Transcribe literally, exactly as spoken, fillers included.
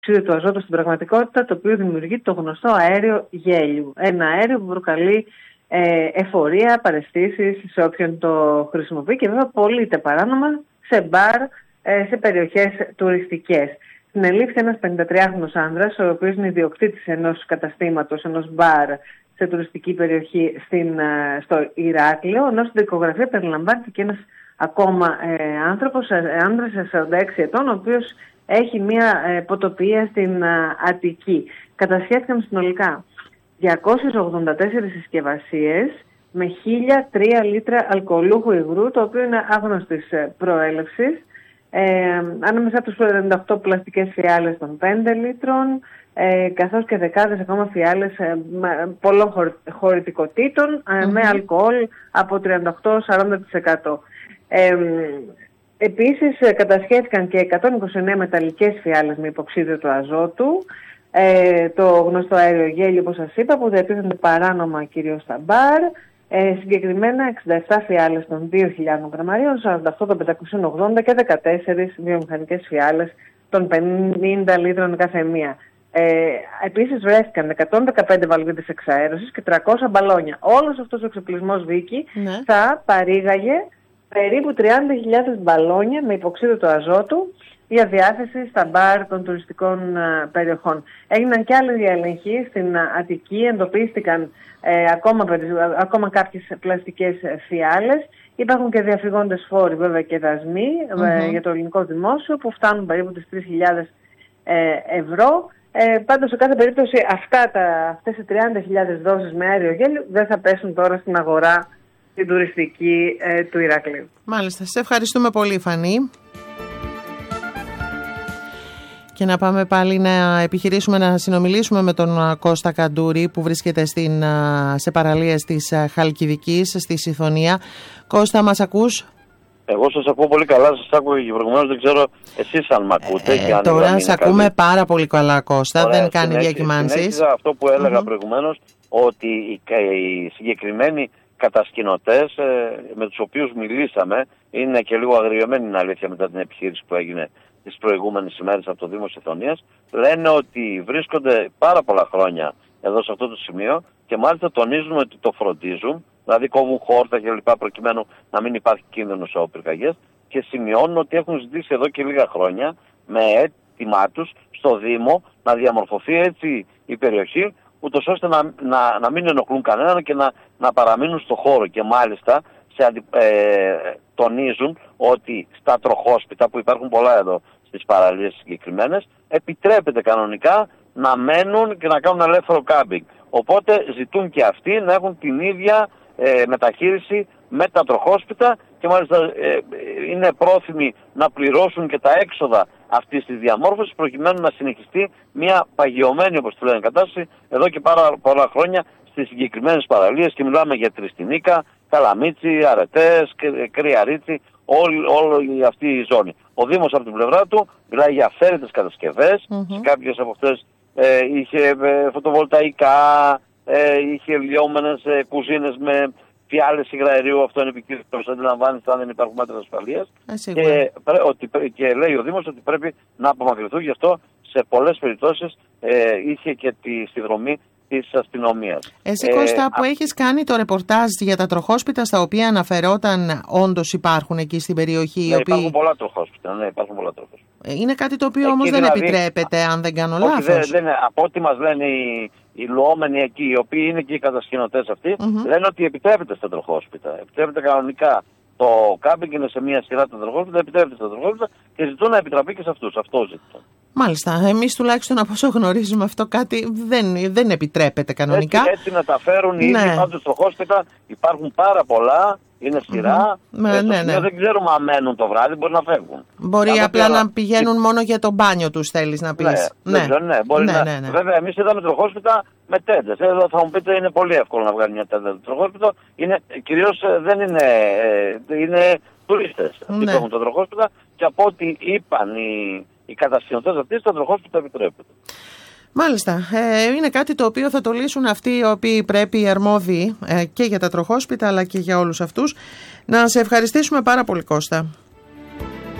διοξείδιο του αζότου στην πραγματικότητα, το οποίο δημιουργεί το γνωστό αέριο γέλιου. Ένα αέριο που προκαλεί ε, εφορία, παραισθήσεις σε όποιον το χρησιμοποιεί και βέβαια πωλείται παράνομα σε μπαρ, ε, σε περιοχές τουριστικές. Συνελήφθη ένας πενηντατριάχρονος άνδρας, ο οποίος είναι ιδιοκτήτης ενός καταστήματος, ενός μπαρ σε τουριστική περιοχή στην, στο Ηράκλειο, ενώ στην δικογραφία περιλαμβάνεται και ένας ακόμα ε, άνθρωπος, ε, άνδρας σαράντα έξι ετών, ο οποίος έχει μια ε, ποτοπία στην ε, Αττική. Κατασχέθηκαν συνολικά διακόσιες ογδόντα τέσσερις συσκευασίες με χίλια τρία λίτρα αλκοολούχου υγρού, το οποίο είναι άγνωστης προέλευσης. Ε, ανάμεσα τους ενενήντα οκτώ πλαστικές φιάλες των πέντε λίτρων, ε, καθώς και δεκάδες ακόμα φιάλες ε, πολλών χωρητικοτήτων ε, mm-hmm. με αλκοόλ από τριάντα οκτώ με σαράντα τοις εκατό. Ε, επίσης ε, κατασχέθηκαν και εκατόν είκοσι εννέα μεταλλικές φιάλες με υποξίδιο του αζότου, ε, το γνωστό αέριο γέλιο, όπως σας είπα, που διατίθενται παράνομα κυρίως στα μπαρ. Ε, συγκεκριμένα εξήντα επτά φιάλες των δύο χιλιάδων γραμμαρίων, σαράντα οκτώ των πεντακόσιων ογδόντα και δεκατέσσερις βιομηχανικές φιάλες των πενήντα λίτρων κάθε μία. Ε, επίσης βρέθηκαν εκατόν δεκαπέντε βαλβίδες εξαέρωσης και τριακόσια μπαλόνια. Όλος αυτός ο εξοπλισμός, Βίκη, ναι. θα παρήγαγε περίπου τριάντα χιλιάδες μπαλόνια με υποξίδιο του αζότου για διάθεση στα μπαρ των τουριστικών α, περιοχών. Έγιναν και άλλοι έλεγχοι στην α, Αττική, εντοπίστηκαν ε, ακόμα, ακόμα κάποιες πλαστικές φιάλες. Υπάρχουν και διαφυγόντες φόροι βέβαια και δασμοί mm-hmm. ε, για το ελληνικό δημόσιο που φτάνουν περίπου τις τρεις χιλιάδες ε, ευρώ. Ε, πάντως σε κάθε περίπτωση αυτά τα, αυτές οι τριάντα χιλιάδες δόσεις με αέριο γέλιο δεν θα πέσουν τώρα στην αγορά την τουριστική ε, του Ηρακλείου. Μάλιστα. Σε ευχαριστούμε πολύ, Φανή. Και να πάμε πάλι να επιχειρήσουμε να συνομιλήσουμε με τον Κώστα Καντούρη που βρίσκεται στην, σε παραλίες της Χαλκιδικής, στη Σιθωνία. Κώστα, μας ακούς? Εγώ σας ακούω πολύ καλά, σας άκουγα και προηγουμένως, δεν ξέρω εσείς αν μ' ακούτε. Ε, και αν τώρα σας ακούμε καλή. Πάρα πολύ καλά, Κώστα. Ωραία, δεν κάνει διακυμάνσεις. Συνέχιζα αυτό που έλεγα mm-hmm. προηγουμένως, ότι οι, οι συγκεκριμένοι κατασκηνωτές ε, με τους οποίους μιλήσαμε, είναι και λίγο αγριεμένη είναι αλήθεια μετά την επιχείρηση που έγινε τις προηγούμενες ημέρες από το Δήμο Σιθωνίας, λένε ότι βρίσκονται πάρα πολλά χρόνια εδώ σε αυτό το σημείο και μάλιστα τονίζουν ότι το φροντίζουν, δηλαδή κόβουν χόρτα κλπ. Προκειμένου να μην υπάρχει κίνδυνος από πυρκαγιές και σημειώνουν ότι έχουν ζητήσει εδώ και λίγα χρόνια με αίτημά τους στο Δήμο να διαμορφωθεί έτσι η περιοχή, ούτως ώστε να, να, να μην ενοχλούν κανέναν και να, να παραμείνουν στο χώρο. Και μάλιστα σε αντι, ε, τονίζουν ότι στα τροχόσπιτα που υπάρχουν πολλά εδώ στις παραλίες συγκεκριμένες, επιτρέπεται κανονικά να μένουν και να κάνουν ελεύθερο κάμπινγκ. Οπότε ζητούν και αυτοί να έχουν την ίδια ε, μεταχείριση με τα τροχόσπιτα και μάλιστα ε, είναι πρόθυμοι να πληρώσουν και τα έξοδα αυτής της διαμόρφωσης προκειμένου να συνεχιστεί μια παγιωμένη, όπως τη λένε, κατάσταση εδώ και πάρα πολλά χρόνια στις συγκεκριμένες παραλίες και μιλάμε για Τριστινίκα, Καλαμίτσι, Αρετές, Κρυαρίτσι, όλη, όλη αυτή η ζώνη. Ο Δήμος από την πλευρά του μιλάει για αυθαίρετες κατασκευές, mm-hmm. σε κάποιες από αυτές ε, είχε ε, φωτοβολταϊκά, ε, είχε λιώμενες ε, κουζίνες με φιάλες υγραερίου, αυτό είναι επικίνδυνο, αντιλαμβάνεστε αν δεν υπάρχουν μέτρα ασφαλείας. Και, ότι, και λέει ο Δήμος ότι πρέπει να απομακρυνθούν, γι' αυτό σε πολλές περιπτώσεις ε, είχε και τη συνδρομή της αστυνομίας. Εσύ ε, Κώστα, που α... έχεις κάνει το ρεπορτάζ για τα τροχόσπιτα στα οποία αναφερόταν, όντως υπάρχουν εκεί στην περιοχή? Ναι, οποίοι... υπάρχουν πολλά τροχόσπιτα. Ναι, υπάρχουν πολλά τροχόσπιτα. Είναι κάτι το οποίο εκεί όμως δηλαδή, δεν επιτρέπεται, αν δεν κάνω λάθος. Δεν, δεν, από ό,τι μας λένε οι, οι λουόμενοι εκεί, οι οποίοι είναι και οι κατασκηνωτές αυτοί, mm-hmm. λένε ότι επιτρέπεται στα τροχόσπιτα. Επιτρέπεται κανονικά. Το κάμπινγκ είναι σε μια σειρά τα τροχόσπιτα, επιτρέπεται στα τροχόσπιτα και ζητούν να επιτραπεί και σε αυτούς. Αυτό ζητούν. Μάλιστα. Εμείς τουλάχιστον από όσο γνωρίζουμε αυτό κάτι δεν, δεν επιτρέπεται κανονικά. Έτσι, έτσι να τα φέρουν οι ναι. ίδιοι πάντως τροχόσπιτα. Υπάρχουν πάρα πολλά. Είναι σειρά. Mm-hmm. Ναι, ναι, ναι. Δεν ξέρουμε αν μένουν το βράδυ, μπορεί να φεύγουν. Μπορεί να απλά να πηγαίνουν μόνο για το μπάνιο τους, θέλεις να πεις. Ναι, ναι. ναι, μπορεί ναι, να... ναι, ναι. Βέβαια, εμείς είδαμε τροχόσπιτα με τέντες. Εδώ θα μου πείτε είναι πολύ εύκολο να βγάλει μια τέντα. Το τροχόσπιτο κυρίως δεν είναι, είναι τουρίστες αυτοί ναι. που έχουν το τροχόσπιτα και από ό,τι είπαν οι, οι κατασκηνωτές αυτοί, το τροχόσπιτο επιτρέπεται. Μάλιστα. Ε, είναι κάτι το οποίο θα το λύσουν αυτοί οι οποίοι πρέπει, οι αρμόδιοι ε, και για τα τροχόσπιτα αλλά και για όλους αυτούς. Να σε ευχαριστήσουμε πάρα πολύ, Κώστα.